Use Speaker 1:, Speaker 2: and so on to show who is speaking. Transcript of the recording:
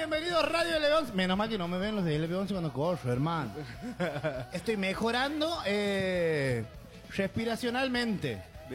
Speaker 1: bienvenidos a Radio LB11. Menos mal que no me ven los de LB11 cuando corro, hermano. Estoy mejorando respiracionalmente.